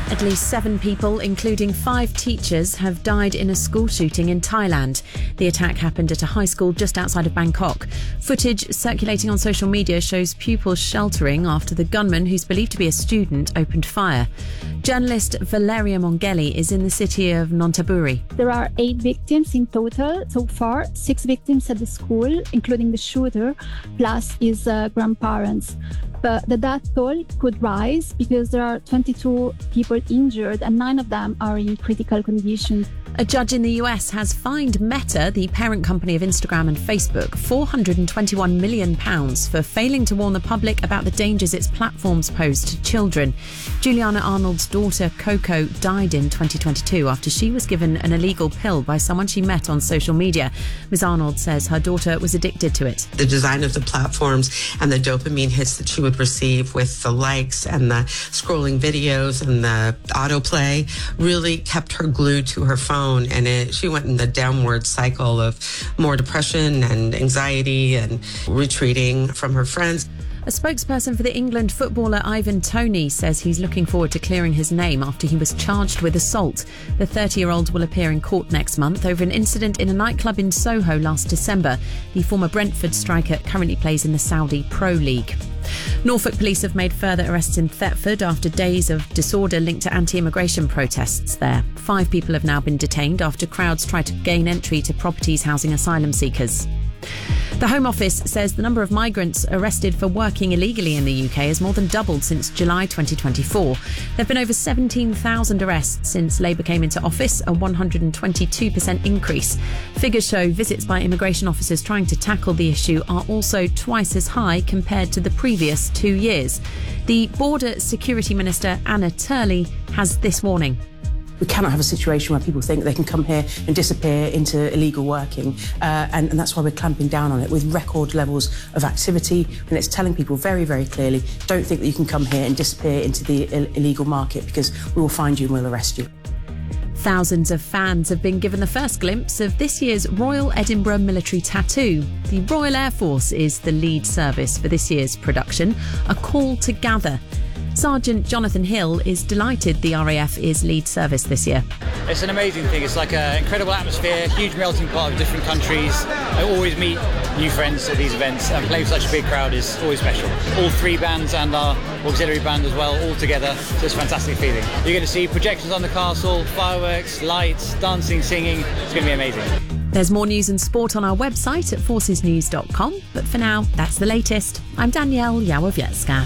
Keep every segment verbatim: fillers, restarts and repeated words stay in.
At least seven people, including five teachers, have died in a school shooting in Thailand. The attack happened at a high school just outside of Bangkok. Footage circulating on social media shows pupils sheltering after the gunman, who's believed to be a student, opened fire. Journalist Valeria Mongeli is in the city of Nonthaburi. There are eight victims in total so far, six victims at the school, including the shooter, plus his uh, grandparents. But the death toll could rise because there are twenty-two people injured and nine of them are in critical condition. A judge in the U S has fined Meta, the parent company of Instagram and Facebook, four hundred twenty-one million pounds for failing to warn the public about the dangers its platforms pose to children. Juliana Arnold's daughter, Coco, died in twenty twenty-two after she was given an illegal pill by someone she met on social media. Miz Arnold says her daughter was addicted to it. The design of the platforms and the dopamine hits that she would receive with the likes and the scrolling videos and the autoplay really kept her glued to her phone. And it, she went in the downward cycle of more depression and anxiety and retreating from her friends. A spokesperson for the England footballer Ivan Toney says he's looking forward to clearing his name after he was charged with assault. The thirty-year-old will appear in court next month over an incident in a nightclub in Soho last December. The former Brentford striker currently plays in the Saudi Pro League. Norfolk police have made further arrests in Thetford after days of disorder linked to anti-immigration protests there. Five people have now been detained after crowds tried to gain entry to properties housing asylum seekers. The Home Office says the number of migrants arrested for working illegally in the U K has more than doubled since July twenty twenty-four. There have been over seventeen thousand arrests since Labour came into office, a one hundred twenty-two percent increase. Figures show visits by immigration officers trying to tackle the issue are also twice as high compared to the previous two years. The Border Security Minister, Anna Turley, has this warning. We cannot have a situation where people think they can come here and disappear into illegal working, uh, and, and that's why we're clamping down on it with record levels of activity, and it's telling people very, very clearly, don't think that you can come here and disappear into the Ill- illegal market because we will find you and we'll arrest you. Thousands of fans have been given the first glimpse of this year's Royal Edinburgh Military Tattoo. The Royal Air Force is the lead service for this year's production, A Call to Gather. Sergeant Jonathan Hill is delighted the R A F is lead service this year. It's an amazing thing. It's like an incredible atmosphere, huge melting pot of different countries. I always meet new friends at these events, and playing with such a big crowd is always special. All three bands and our auxiliary band as well, all together, so it's a fantastic feeling. You're going to see projections on the castle, fireworks, lights, dancing, singing. It's going to be amazing. There's more news and sport on our website at forces news dot com, but for now, that's the latest. I'm Danielle Yawowiecka.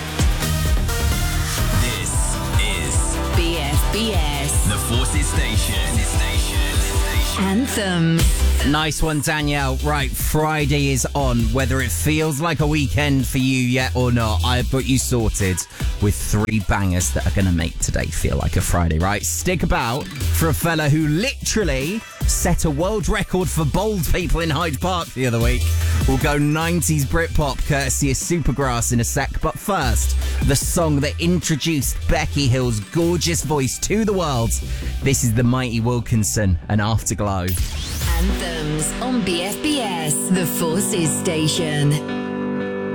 B F B S, the Forces Station. Anthems. Nice one, Danielle. Right, Friday is on. Whether it feels like a weekend for you yet or not, I've got you sorted with three bangers that are going to make today feel like a Friday, right? Stick about for a fella who literally set a world record for bald people in Hyde Park the other week. We'll go nineties Britpop courtesy of Supergrass in a sec. But first, the song that introduced Becky Hill's gorgeous voice to the world. This is the Mighty Wilkinson and Afterglow. Anthems on B F B S, the Forces Station.